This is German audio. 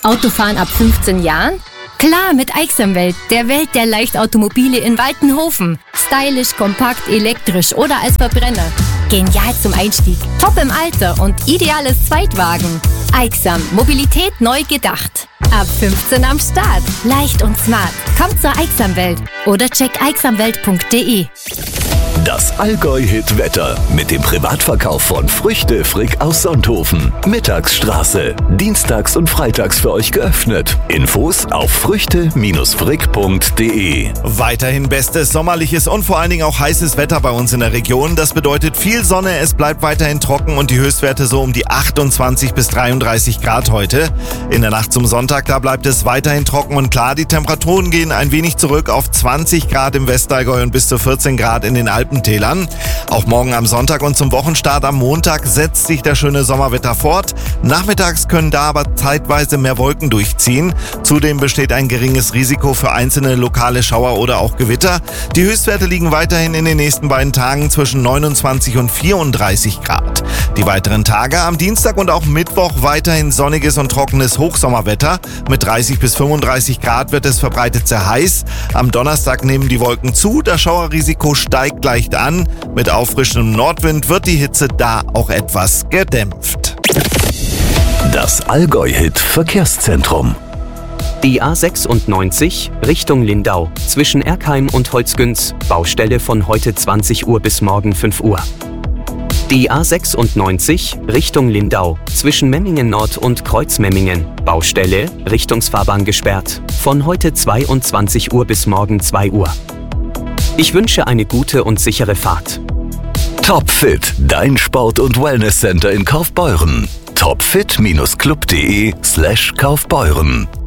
Autofahren ab 15 Jahren? Klar, mit Aixamwelt, der Welt der Leichtautomobile in Waltenhofen. Stylisch, kompakt, elektrisch oder als Verbrenner. Genial zum Einstieg, top im Alter und ideales Zweitwagen. Aixam, Mobilität neu gedacht. Ab 15 am Start. Leicht und smart. Kommt zur Aixamwelt oder check aixamwelt.de. Das Allgäu-Hit-Wetter mit dem Privatverkauf von Früchte Frick aus Sonthofen. Mittagsstraße. Dienstags und freitags für euch geöffnet. Infos auf früchte-frick.de. Weiterhin bestes sommerliches und vor allen Dingen auch heißes Wetter bei uns in der Region. Das bedeutet viel Sonne, es bleibt weiterhin trocken und die Höchstwerte so um die 28 bis 33 Grad heute. In der Nacht zum Sonntag, da bleibt es weiterhin trocken und klar. Die Temperaturen gehen ein wenig zurück auf 20 Grad im Westallgäu und bis zu 14 Grad in den Alpentälern. Auch morgen am Sonntag und zum Wochenstart am Montag setzt sich der schöne Sommerwetter fort. Nachmittags können da aber zeitweise mehr Wolken durchziehen. Zudem besteht ein geringes Risiko für einzelne lokale Schauer oder auch Gewitter. Die Höchstwerte liegen weiterhin in den nächsten beiden Tagen zwischen 29 und 34 Grad. Die weiteren Tage am Dienstag und auch Mittwoch weiterhin sonniges und trockenes Hochsommerwetter. Mit 30 bis 35 Grad wird es verbreitet sehr heiß. Am Donnerstag nehmen die Wolken zu, das Schauerrisiko steigt leicht an. Mit auffrischendem Nordwind wird die Hitze da auch etwas gedämpft. Das Allgäu-Hit-Verkehrszentrum. Die A96 Richtung Lindau zwischen Erkheim und Holzgünz, Baustelle von heute 20 Uhr bis morgen 5 Uhr. Die A96 Richtung Lindau zwischen Memmingen Nord und Kreuzmemmingen, Baustelle, Richtungsfahrbahn gesperrt, von heute 22 Uhr bis morgen 2 Uhr. Ich wünsche eine gute und sichere Fahrt. Topfit, dein Sport- und Wellnesscenter in Kaufbeuren. topfit-club.de/Kaufbeuren